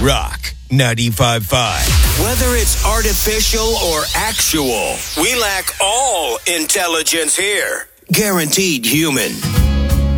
Rock 95.5. Whether it's artificial or actual, we lack all intelligence here. Guaranteed human.